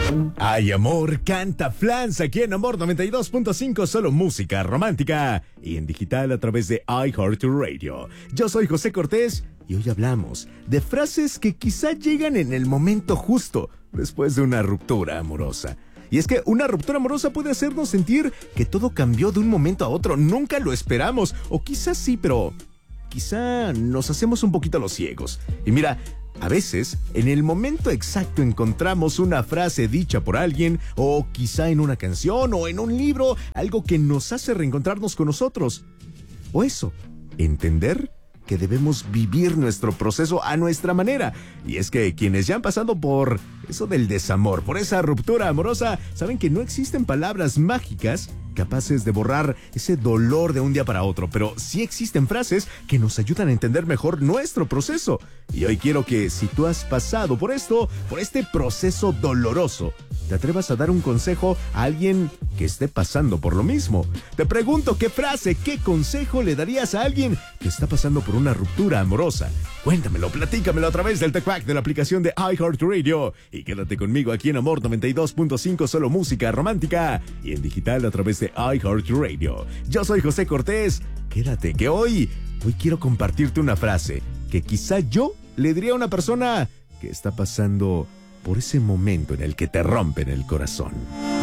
Ay, amor, canta Flans aquí en Amor 92.5, solo música romántica y en digital a través de iHeartRadio. Yo soy José Cortés y hoy hablamos de frases que quizá llegan en el momento justo después de una ruptura amorosa. Y es que una ruptura amorosa puede hacernos sentir que todo cambió de un momento a otro, nunca lo esperamos, o quizás sí, pero quizá nos hacemos un poquito los ciegos. Y mira, a veces, en el momento exacto encontramos una frase dicha por alguien, o quizá en una canción, o en un libro, algo que nos hace reencontrarnos con nosotros. O eso, entender que debemos vivir nuestro proceso a nuestra manera. Y es que quienes ya han pasado por eso del desamor, por esa ruptura amorosa, saben que no existen palabras mágicas capaces de borrar ese dolor de un día para otro, pero sí existen frases que nos ayudan a entender mejor nuestro proceso. Y hoy quiero que, si tú has pasado por esto, por este proceso doloroso, te atrevas a dar un consejo a alguien que esté pasando por lo mismo. Te pregunto, ¿qué frase, qué consejo le darías a alguien que está pasando por una ruptura amorosa? Cuéntamelo, platícamelo a través del TechPack de la aplicación de iHeartRadio. Y quédate conmigo aquí en Amor 92.5, solo música romántica. Y en digital a través de iHeartRadio. Yo soy José Cortés. Quédate, que hoy quiero compartirte una frase que quizá yo le diría a una persona que está pasando por ese momento en el que te rompen el corazón.